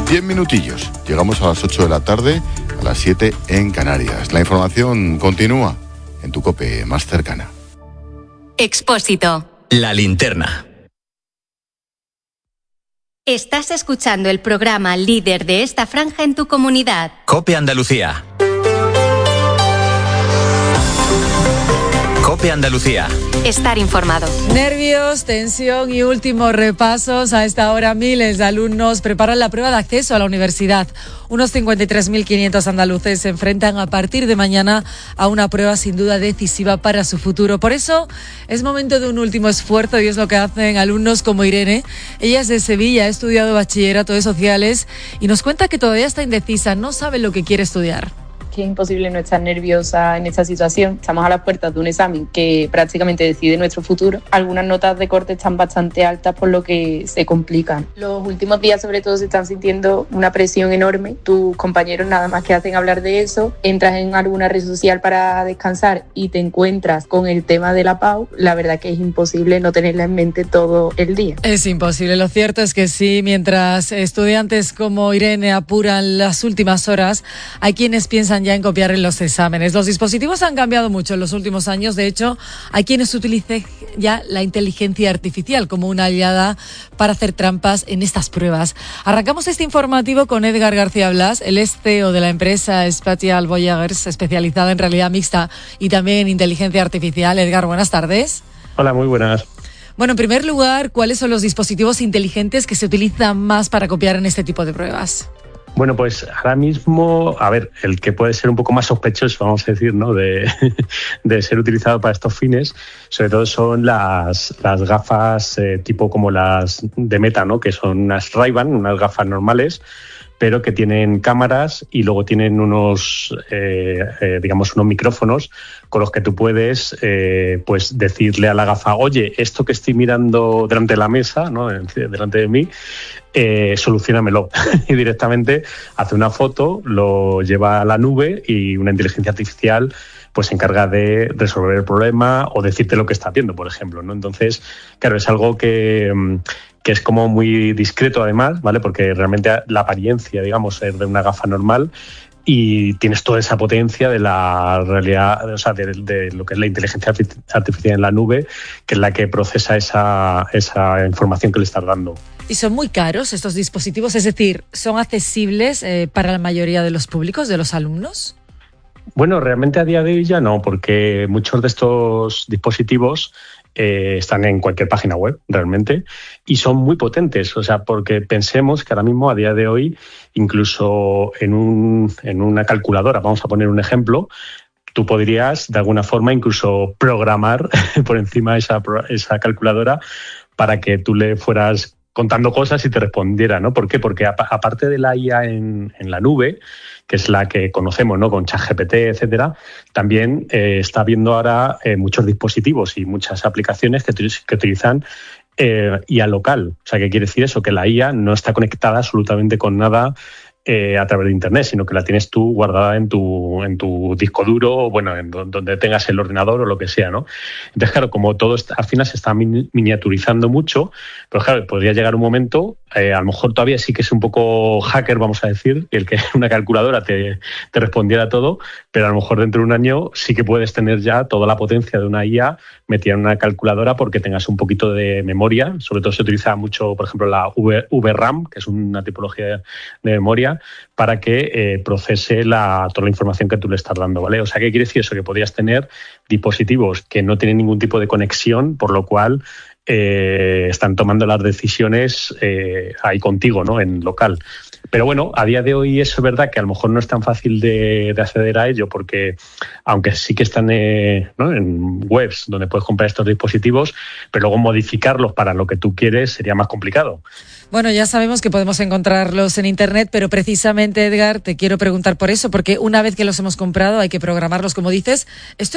10 minutillos. Llegamos a las 8 de la tarde, a las 7 en Canarias. La información continúa en tu COPE más cercana. Expósito. La linterna. Estás escuchando el programa líder de esta franja en tu comunidad. COPE Andalucía. COPE Andalucía. Estar informado. Nervios, tensión y últimos repasos. A esta hora miles de alumnos preparan la prueba de acceso a la universidad. Unos 53.500 andaluces se enfrentan a partir de mañana a una prueba sin duda decisiva para su futuro. Por eso es momento de un último esfuerzo y es lo que hacen alumnos como Irene. Ella es de Sevilla, ha estudiado bachillerato de sociales y nos cuenta que todavía está indecisa, no sabe lo que quiere estudiar. Que es imposible no estar nerviosa en esta situación. Estamos a las puertas de un examen que prácticamente decide nuestro futuro. Algunas notas de corte están bastante altas, por lo que se complican. Los últimos días sobre todo se están sintiendo una presión enorme. Tus compañeros nada más que hacen hablar de eso, entras en alguna red social para descansar y te encuentras con el tema de la PAU. La verdad que es imposible no tenerla en mente todo el día. Es imposible, lo cierto es que sí, mientras estudiantes como Irene apuran las últimas horas, hay quienes piensan ya en copiar en los exámenes. Los dispositivos han cambiado mucho en los últimos años. De hecho, hay quienes utilicen ya la inteligencia artificial como una aliada para hacer trampas en estas pruebas. Arrancamos este informativo con Edgar García Blas, el CEO de la empresa Spatial Voyagers, especializada en realidad mixta y también en inteligencia artificial. Edgar, buenas tardes. Hola, muy buenas. Bueno, en primer lugar, ¿cuáles son los dispositivos inteligentes que se utilizan más para copiar en este tipo de pruebas? Bueno, pues ahora mismo, a ver, el que puede ser un poco más sospechoso, vamos a decir, ¿no? de ser utilizado para estos fines, sobre todo son las gafas tipo como las de Meta, ¿no? Que son unas Ray-Ban, unas gafas normales, pero que tienen cámaras y luego tienen unos micrófonos con los que tú puedes pues decirle a la gafa, oye, esto que estoy mirando delante de la mesa, ¿no? Delante de mí, soluciónamelo. Y directamente hace una foto, lo lleva a la nube y una inteligencia artificial pues se encarga de resolver el problema o decirte lo que está viendo, por ejemplo, ¿no? Entonces, claro, es algo que es como muy discreto además, ¿vale? Porque realmente la apariencia, digamos, es de una gafa normal y tienes toda esa potencia de la realidad, o sea, de lo que es la inteligencia artificial en la nube, que es la que procesa esa información que le estás dando. ¿Y son muy caros estos dispositivos? Es decir, ¿son accesibles para la mayoría de los públicos, de los alumnos? Bueno, realmente a día de hoy ya no, porque muchos de estos dispositivos están en cualquier página web realmente y son muy potentes, o sea, porque pensemos que ahora mismo a día de hoy incluso en una calculadora, vamos a poner un ejemplo, tú podrías de alguna forma incluso programar por encima de esa calculadora para que tú le fueras contando cosas y te respondiera, ¿no? ¿Por qué? Porque aparte de la IA en la nube, que es la que conocemos, ¿no? Con ChatGPT, etcétera, también está habiendo ahora muchos dispositivos y muchas aplicaciones que utilizan IA local. O sea, ¿qué quiere decir eso? Que la IA no está conectada absolutamente con nada a través de Internet, sino que la tienes tú guardada en tu disco duro o, bueno, en donde tengas el ordenador o lo que sea, ¿no? Entonces, claro, como todo al final se está miniaturizando mucho, pero claro, podría llegar un momento, a lo mejor todavía sí que es un poco hacker, vamos a decir, el que una calculadora te respondiera todo, pero a lo mejor dentro de un año sí que puedes tener ya toda la potencia de una IA metida en una calculadora porque tengas un poquito de memoria. Sobre todo se utiliza mucho, por ejemplo, la VRAM, que es una tipología de memoria, para que procese toda la información que tú le estás dando, ¿vale? O sea, ¿qué quiere decir eso? Que podrías tener dispositivos que no tienen ningún tipo de conexión, por lo cual están tomando las decisiones ahí contigo, ¿no? En local. Pero bueno, a día de hoy eso es verdad que a lo mejor no es tan fácil de acceder a ello porque, aunque sí que están ¿no? en webs donde puedes comprar estos dispositivos, pero luego modificarlos para lo que tú quieres sería más complicado. Bueno, ya sabemos que podemos encontrarlos en Internet, pero precisamente, Edgar, te quiero preguntar por eso, porque una vez que los hemos comprado hay que programarlos, como dices. ¿Esto